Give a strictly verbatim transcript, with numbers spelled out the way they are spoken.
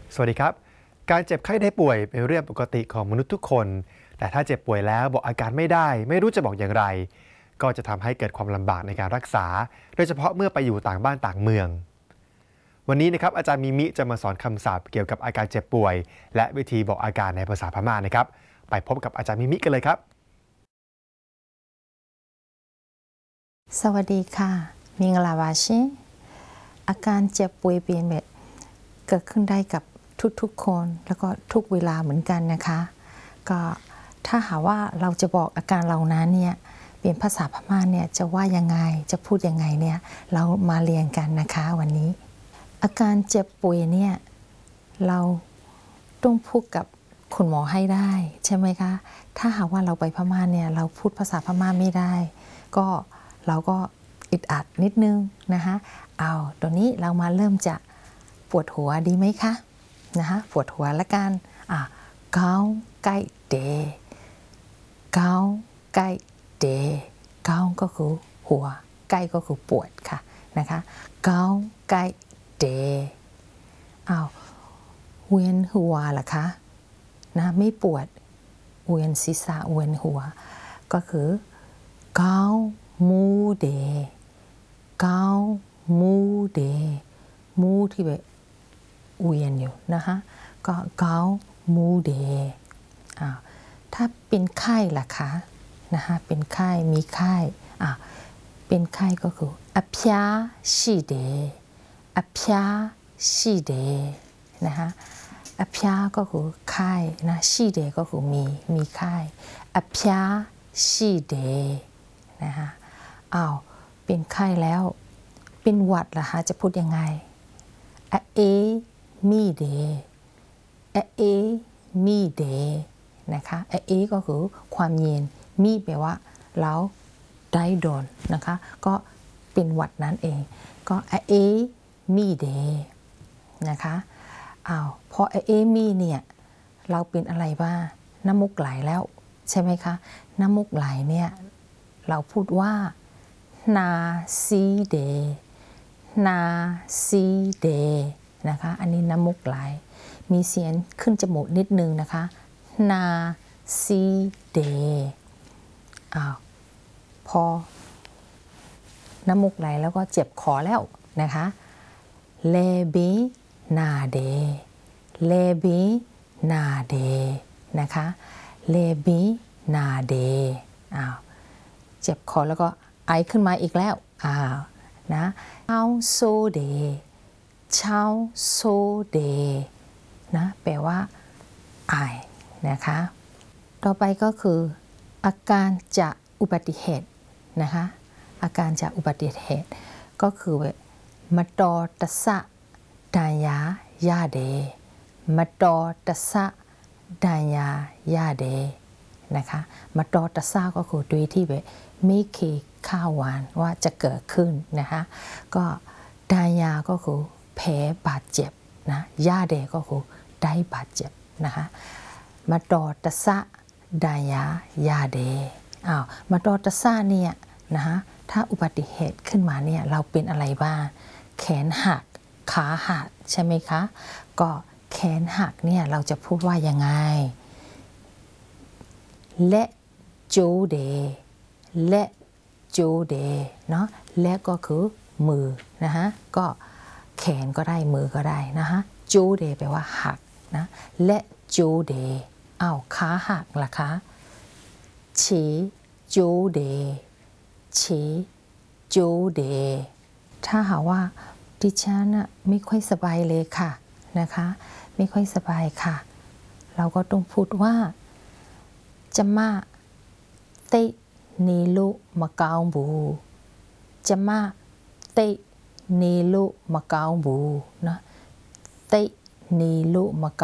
สวัสดีครับการเจ็บไข้ได้ป่วยเป็นเรื่องปกติของมนุษย์ทุกคนแต่ถ้าเจ็บป่วยแล้วบอกอาการไม่ได้ไม่รู้จะบอกอย่างไรก็จะทำให้เกิดความลำบากในการรักษาโดยเฉพาะเมื่อไปอยู่ต่างบ้านต่างเมืองวันนี้นะครับอาจารย์มิมิจะมาสอนคำศัพท์เกี่ยวกับอาการเจ็บป่วยและวิธีบอกอาการในภาษาพม่านะครับไปพบกับอาจารย์มิมิกันเลยครับสวัสดีค่ะมิงลาวาชิอาการเจ็บป่วยเป็นแบบเกิดขึ้นได้กับทุกๆคนแล้วก็ทุกเวลาเหมือนกันนะคะก็ถ้าหาว่าเราจะบอกอาการเหล่านั้นเนี่ยเป็นภาษาพม่าเนี่ยจะว่ายังไงจะพูดยังไงเนี่ยเรามาเรียนกันนะคะวันนี้อาการเจ็บป่วยเนี่ยเราต้องพูดกับคุณหมอให้ได้ใช่ไหมคะถ้าหากว่าเราไปพม่าเนี่ยเราพูดภาษาพม่าไม่ได้ก็เราก็อึดอัดนิดนึงนะคะเอาตอนนี้เรามาเริ่มจะปวดหัวดีไหมคะนะคะปวดหัวละกันอ่ะเกาไก่เดเกาไก่เดเกาก็คือหัวไก่ก็คือปวดค่ะนะคะเกาไก่เดอ้าวเวียนหัวล่ะคะนะไม่ปวดเวียนศีรษะเวียนหัวก็คือเกามูเดเกามูเดมูที่แบบเวียนอยู่นะคะก็เกามูเดอ่าถ้าเป็นไข้ล่ะคะนะคะเป็นไข้มีไข้อ่าเป็นไข้ก็คืออพยาชีเดอพยาชีเดนะคะอพยาก็คือไข้นะชีเดก็คือมีมีไข้อพยาชีเดนะคะอ้าวเป็นไข้แล้วเป็นหวัดล่ะคะจะพูดยังไงอเอมีเดอเอมีเดนะคะอเอก็คือความเย็นมีแปลว่าแล้วได้โดนนะคะก็เป็นหวัดนั่นเองก็อเอมีเดนะคะอ้าวพออเอมีเนี่ยเราเป็นอะไรบ้างน้ำมูกไหลแล้วใช่ไหมคะน้ำมูกไหลเนี่ยเราพูดว่านาซีเดนาซีเดนะคะอันนี้น้ำมูกไหลมีเสียงขึ้นจมูกนิดนึงนะคะนาซีเดอ้าวพอน้ำมูกไหลแล้วก็เจ็บคอแล้วนะคะเลบีนาเดเลบีนาเดนะคะเลบีนาเดอ้าวเจ็บคอแล้วก็ไอขึ้นมาอีกแล้วอ้าวนะเช้าโซเดเช้าโซเดนะแปลว่าไอนะคะต่อไปก็คืออาการจากอุบัติเหตุนะคะอาการจากอุบัติเหตุก็คือมาตอตสะดายายาเดมาตอตสะดายายาเดนะคะมาตอตสะก็คือโดยที่แบบไม่เคยคาดหวังว่าจะเกิดขึ้นนะคะก็ดายาก็คือแผลบาดเจ็บนะยาเดก็คือได้บาดเจ็บนะคะมาตอตสะดายายาเดอ้าวมาตอตสะเนี่ยนะคะถ้าอุบัติเหตุขึ้นมาเนี่ยเราเป็นอะไรบ้างแขนหักขาหักใช่ไหมคะก็แขนหักเนี่ยเราจะพูดว่ายังไงและโจเดและโจเดเนาะและก็คือมือนะคะก็แขนก็ได้มือก็ได้นะคะโจเดแปลว่าหักนะและโจเดอ้าวขาหักล่ะคะเฉโจเดเฉโจเดถ้าหาว่าดิฉันน่ะไม่ค่อยสบายเลยค่ะนะคะไม่ค่อยสบายค่ะเราก็ต้องพูดว่าจะมาเตนีลุมะกาวบูจะมาเตนีลุมะกาวบูนะเตนีลุมะ